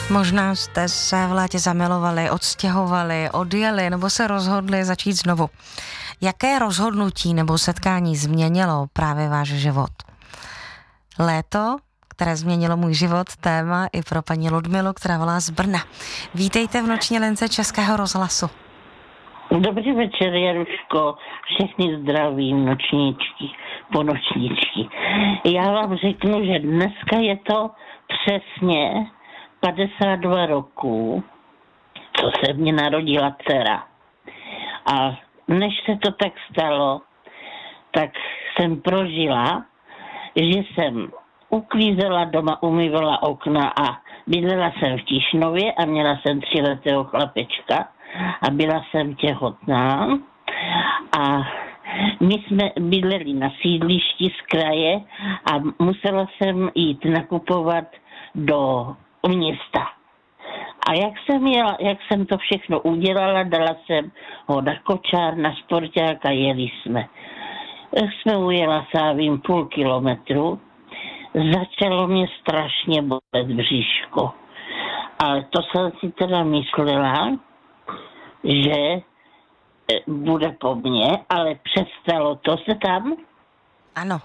Možná jste se v létě zamilovali, odstěhovali, odjeli nebo se rozhodli začít znovu. Jaké rozhodnutí nebo setkání změnilo právě váš život? Léto, které změnilo můj život, téma i pro paní Ludmilu, která volá z Brna. Vítejte v noční lince Českého rozhlasu. Dobrý večer, Jaruško. Všechny zdravím, nočníčky, ponočníčky. Já vám řeknu, že dneska je to přesně 52 roků, co se mě narodila dcera. A než se to tak stalo, tak jsem prožila, že jsem uklízela doma, umývala okna a bydlela jsem v Tišnově a měla jsem 3letého chlapečka a byla jsem těhotná a my jsme bydleli na sídlišti z kraje a musela jsem jít nakupovat do města. A jak jsem to všechno udělala, dala jsem ho na kočár, na sporták a jeli jsme. Jak jsme ujela, sávím 0,5 kilometru, začalo mě strašně bolet bříško. Ale to jsem si teda myslela, že bude po mně, ale přestalo to se tam. Ano.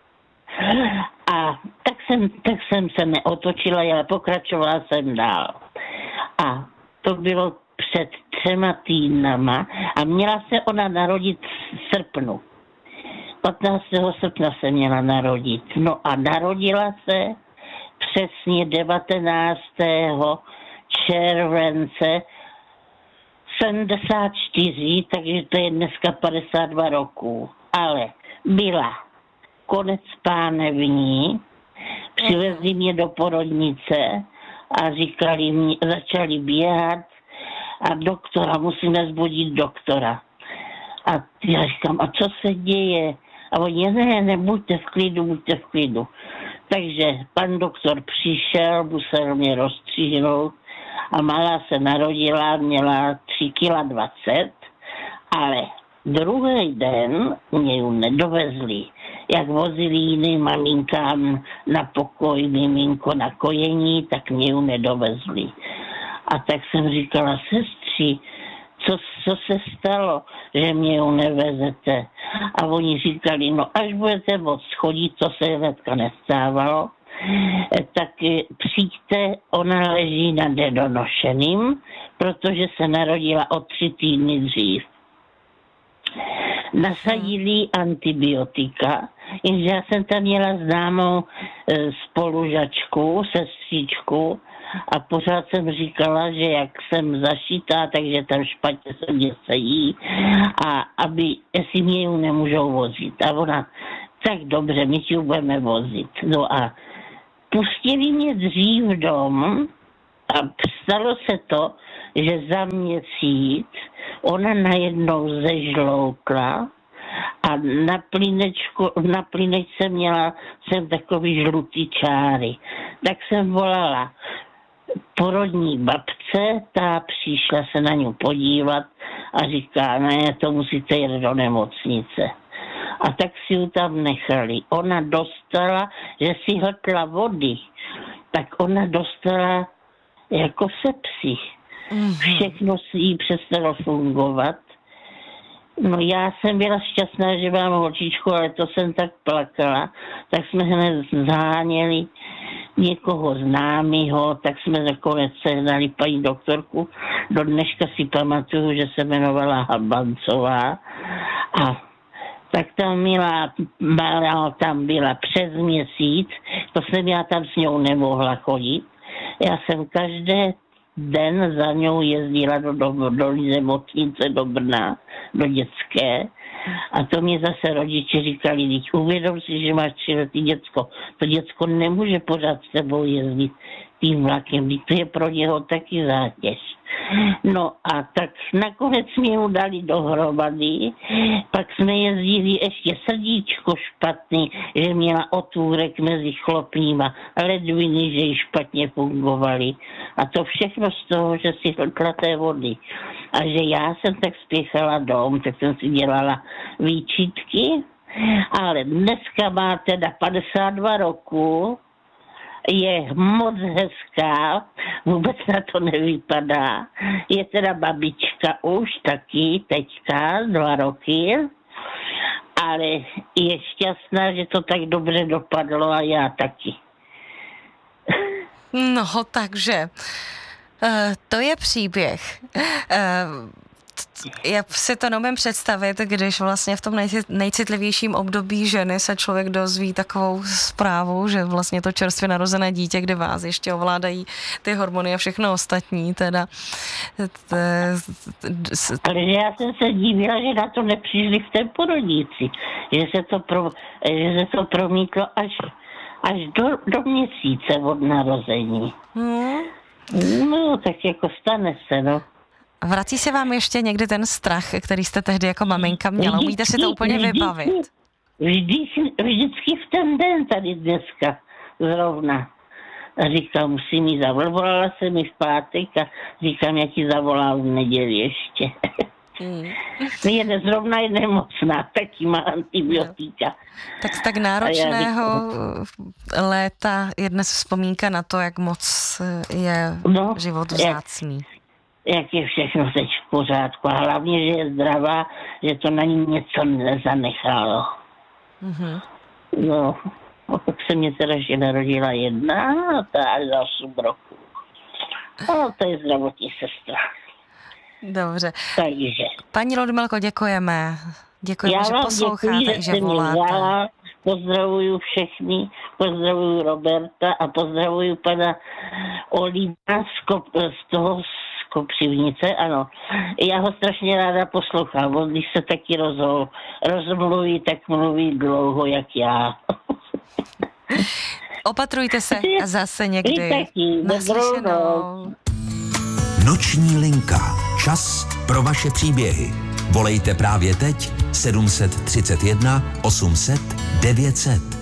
A tak jsem se neotočila, ale pokračovala jsem dál. A to bylo před 3 týdnama a měla se ona narodit v srpnu. 15. srpna se měla narodit. No a narodila se přesně 19. července 74, takže to je dneska 52 roků. Ale byla konec pánevní, přivezli mě do porodnice a začali běhat a doktora, musíme zbudit doktora. A já říkám, a co se děje? A oni, ne, buďte v klidu. Takže pan doktor přišel, musel mě rozstříhnout a malá se narodila, měla 3,20 kg, ale druhý den mě ji nedovezli. Jak vozili jiným maminkám na pokoj, miminko na kojení, tak mě ji nedovezli. A tak jsem říkala, sestři, co se stalo, že mě ji nevezete? A oni říkali, no až budete moc chodit, to se hnedka nestávalo, tak přijďte, ona leží na nedonošeným, protože se narodila o 3 týdny dřív. Nasadili antibiotika, jenže já jsem tam měla známou spolužačku, sestřičku a pořád jsem říkala, že jak jsem zašitá, takže tam špatně se mě sejí a jestli mě ji nemůžou vozit. A ona, tak dobře, my ti ji budeme vozit. No a pustili mě dřív dom a stalo se to, že za měsíc ona najednou zežloukla a na plínečce měla jsem takový žlutý čáry. Tak jsem volala porodní babce, ta přišla se na ňu podívat a říká, ne, to musíte jít do nemocnice. A tak si ji tam nechali. Ona dostala, že si hltla vody, tak ona dostala jako sepsi. Všechno si jí přestalo fungovat. No já jsem byla šťastná, že mám holčičku, ale to jsem tak plakala. Tak jsme hned zháněli někoho známého, tak jsme nakonec sehnali paní doktorku. Do dneška si pamatuju, že se jmenovala Habancová. A tak tam byla přes měsíc, to jsem já tam s ňou nemohla chodit. Já jsem každý den za ňou jezdila do nemocnice do Brna, do dětské. A to mě zase rodiče říkali, teď uvědom si, že máš 3letý děcko. To děcko nemůže pořád s tebou jezdit tím vlakem, to je pro něho taky zátěž. No a tak nakonec mě ji dali dohromady, pak jsme jezdili ještě srdíčko špatný, že měla otvůrek mezi chlopníma, ledviny, že jí špatně fungovaly. A to všechno z toho, že si hltla té vody. A že já jsem tak spěchala dom, tak jsem si dělala výčitky, ale dneska má teda 52 roků je moc hezká, vůbec na to nevypadá. Je teda babička už taky, teďka, 2 roky, ale je šťastná, že to tak dobře dopadlo a já taky. No, takže to je příběh. Já si to neumím představit, když vlastně v tom nejcitlivějším období ženy se člověk dozví takovou zprávu, že vlastně to čerstvě narozené dítě, kde vás ještě ovládají ty hormony a všechno ostatní, teda. Ale já jsem se divila, že na to nepřišli v té porodnici, že se to promítlo až do měsíce od narození. No, tak jako stane se, no. Vrací se vám ještě někdy ten strach, který jste tehdy jako maminka měla? Umíte si to úplně vybavit? Vždycky v ten den tady dneska zrovna. Říkám, musím jí zavolat. Volala jsem mi v pátek a říkám, jak ji zavolám v neděli ještě. Zrovna je nemocná, taky má antibiotika. No. Tak z tak náročného léta je dnes vzpomínka na to, jak moc je život vzácný. Jak je všechno teď v pořádku a hlavně, že je zdravá, že to na ní něco nezanechalo. No, tak se mě teda že narodila jedna a ta až za 8 roku. No, to je zdravotní sestra. Dobře. Takže. Paní Ludmilko, děkujeme. Děkujeme, že posloucháte i že voláte. Pozdravuju všechny, pozdravuju Roberta a pozdravuju pana Olína z toho Kopřivnice, ano. Já ho strašně ráda poslouchám, on když se taky rozmluví, tak mluví dlouho, jak já. Opatrujte se a zase někdy. Taky, naslyšenou. Noční linka. Čas pro vaše příběhy. Volejte právě teď 731 800 900.